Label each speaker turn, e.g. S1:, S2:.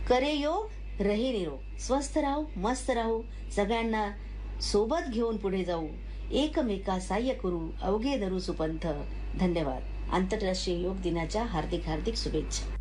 S1: करे योग रहे निरोग, स्वस्थ राहू, मस्त राहू, सगळ्यांना सोबत घेऊन पुढे जाऊ, एकमेका सहाय्य करू, अवघे धरू सुपंथ. धन्यवाद. आंतरराष्ट्रीय योग दिनाच्या हार्दिक हार्दिक शुभेच्छा.